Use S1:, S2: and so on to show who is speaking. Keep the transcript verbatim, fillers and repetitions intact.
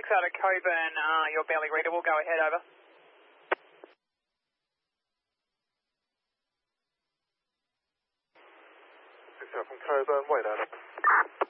S1: six out of Coburn, uh, you're barely readable, go ahead, over.
S2: six out from Coburn, wait over.